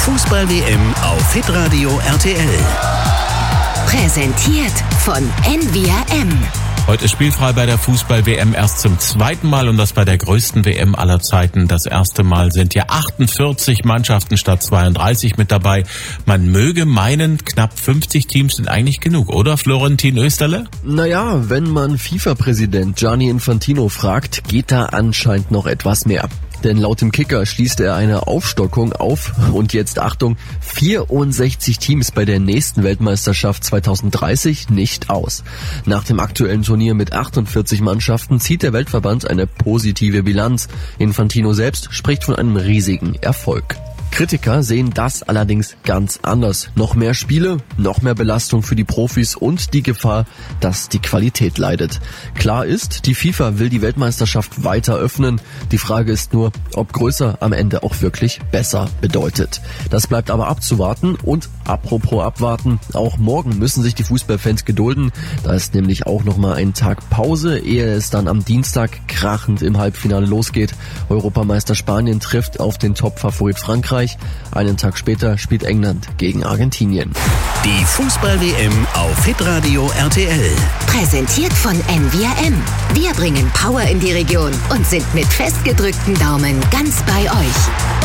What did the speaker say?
Fußball-WM auf Hitradio RTL. Präsentiert von NVRM. Heute ist spielfrei bei der Fußball-WM erst zum zweiten Mal und das bei der größten WM aller Zeiten. Das erste Mal sind ja 48 Mannschaften statt 32 mit dabei. Man möge meinen, knapp 50 Teams sind eigentlich genug, oder Florentin Oesterle? Naja, wenn man FIFA-Präsident Gianni Infantino fragt, geht da anscheinend noch etwas mehr. Denn laut dem Kicker schließt er eine Aufstockung auf, und jetzt Achtung, 64 Teams bei der nächsten Weltmeisterschaft 2030 nicht aus. Nach dem aktuellen Turnier mit 48 Mannschaften zieht der Weltverband eine positive Bilanz. Infantino selbst spricht von einem riesigen Erfolg. Kritiker sehen das allerdings ganz anders. Noch mehr Spiele, noch mehr Belastung für die Profis und die Gefahr, dass die Qualität leidet. Klar ist, die FIFA will die Weltmeisterschaft weiter öffnen. Die Frage ist nur, ob größer am Ende auch wirklich besser bedeutet. Das bleibt aber abzuwarten und apropos abwarten, auch morgen müssen sich die Fußballfans gedulden. Da ist nämlich auch nochmal ein Tag Pause, ehe es dann am Dienstag krachend im Halbfinale losgeht. Europameister Spanien trifft auf den Top-Favorit Frankreich. Einen Tag später spielt England gegen Argentinien. Die Fußball-WM auf Hitradio RTL. Präsentiert von NVRM. Wir bringen Power in die Region und sind mit festgedrückten Daumen ganz bei euch.